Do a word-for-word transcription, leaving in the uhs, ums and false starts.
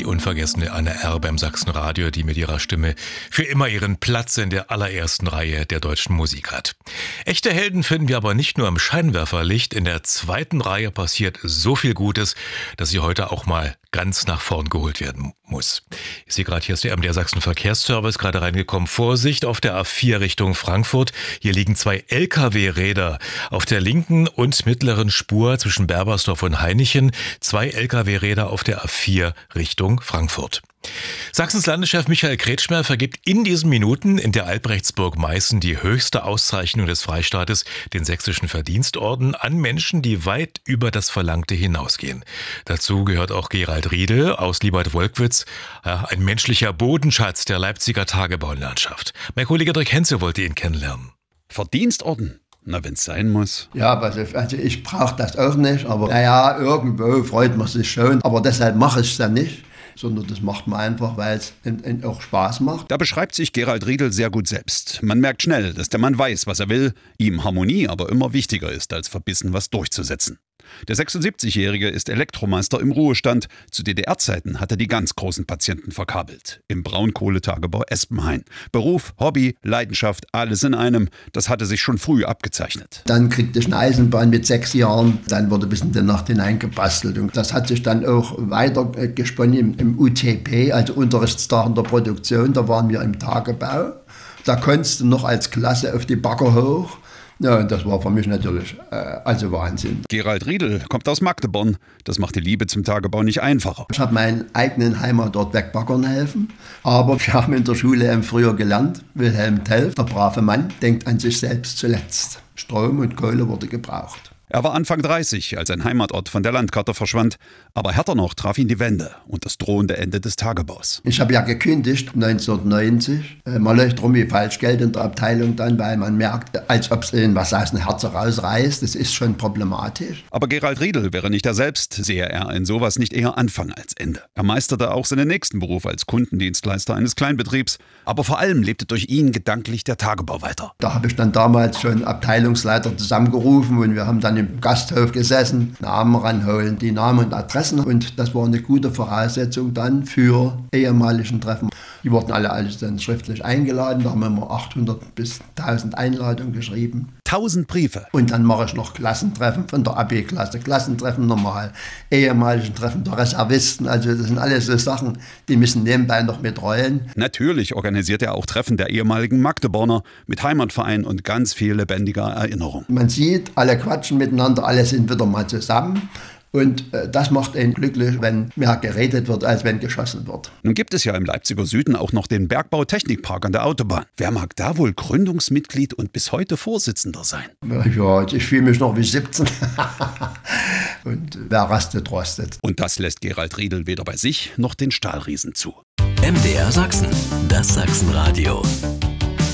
die unvergessene Anne Erbe im Sachsenradio, die mit ihrer Stimme für immer ihren Platz in der allerersten Reihe der deutschen Musik hat. Echte Helden finden wir aber nicht nur im Scheinwerferlicht. In der zweiten Reihe passiert so viel Gutes, dass sie heute auch mal ganz nach vorn geholt werden muss. Ich sehe gerade, hier ist der M D R Sachsen Verkehrsservice gerade reingekommen. Vorsicht auf der A vier Richtung Frankfurt. Hier liegen zwei L K W-Räder auf der linken und mittleren Spur zwischen Berbersdorf und Hainichen. Zwei L K W-Räder auf der A vier Richtung Frankfurt. Sachsens Landeschef Michael Kretschmer vergibt in diesen Minuten in der Albrechtsburg Meißen die höchste Auszeichnung des Freistaates, den Sächsischen Verdienstorden, an Menschen, die weit über das Verlangte hinausgehen. Dazu gehört auch Gerald Riedel aus Liebad-Wolkwitz, ja, ein menschlicher Bodenschatz der Leipziger Tagebaulandschaft. Mein Kollege Dirk Henze wollte ihn kennenlernen. Verdienstorden? Na, wenn's sein muss. Ja, also, also ich brauche das auch nicht, aber naja, irgendwo freut man sich schon, aber deshalb mache ich es dann nicht. Sondern das macht man einfach, weil es auch Spaß macht. Da beschreibt sich Gerald Riedel sehr gut selbst. Man merkt schnell, dass der Mann weiß, was er will, ihm Harmonie aber immer wichtiger ist, als verbissen was durchzusetzen. Der sechsundsiebzigjährige ist Elektromeister im Ruhestand. Zu D D R-Zeiten hat er die ganz großen Patienten verkabelt. Im Braunkohletagebau Espenhain. Beruf, Hobby, Leidenschaft, alles in einem. Das hatte sich schon früh abgezeichnet. Dann kriegte ich eine Eisenbahn mit sechs Jahren. Dann wurde bis in die Nacht hineingebastelt. Und das hat sich dann auch weiter gesponnen im, im U T P, also Unterrichtstag in der Produktion. Da waren wir im Tagebau. Da konntest du noch als Klasse auf die Bagger hoch. Ja, und das war für mich natürlich äh, also Wahnsinn. Gerald Riedel kommt aus Magdeburg. Das macht die Liebe zum Tagebau nicht einfacher. Ich habe meinen eigenen Heimatort wegbaggern helfen. Aber wir haben in der Schule im Frühjahr gelernt, Wilhelm Tell, der brave Mann, denkt an sich selbst zuletzt. Strom und Kohle wurde gebraucht. Er war Anfang dreißig, als sein Heimatort von der Landkarte verschwand. Aber härter noch traf ihn die Wende und das drohende Ende des Tagebaus. Ich habe ja gekündigt neunzehnhundertneunzig. Man läuft rum wie Falschgeld in der Abteilung dann, weil man merkt, als ob es was aus dem Herzen rausreißt. Das ist schon problematisch. Aber Gerald Riedel wäre nicht er selbst, sehe er in sowas nicht eher Anfang als Ende. Er meisterte auch seinen nächsten Beruf als Kundendienstleister eines Kleinbetriebs. Aber vor allem lebte durch ihn gedanklich der Tagebau weiter. Da habe ich dann damals schon Abteilungsleiter zusammengerufen und wir haben dann im Gasthof gesessen, Namen ranholen, die Namen und Adressen. Und das war eine gute Voraussetzung dann für ehemaligen Treffen. Die wurden alle alles dann schriftlich eingeladen. Da haben wir immer achthundert bis tausend Einladungen geschrieben. tausend Briefe. Und dann mache ich noch Klassentreffen von der A B-Klasse, Klassentreffen normal, ehemaligen Treffen der Reservisten. Also das sind alles so Sachen, die müssen nebenbei noch mitrollen. Natürlich organisiert er auch Treffen der ehemaligen Magdeburger mit Heimatverein und ganz viel lebendiger Erinnerung. Man sieht, alle quatschen miteinander, alle sind wieder mal zusammen. Und äh, das macht einen glücklich, wenn mehr geredet wird, als wenn geschossen wird. Nun gibt es ja im Leipziger Süden auch noch den Bergbau-Technikpark an der Autobahn. Wer mag da wohl Gründungsmitglied und bis heute Vorsitzender sein? Ja, ich fühle mich noch wie siebzehn. Und wer rastet, rostet. Und das lässt Gerald Riedel weder bei sich noch den Stahlriesen zu. M D R Sachsen, das Sachsenradio.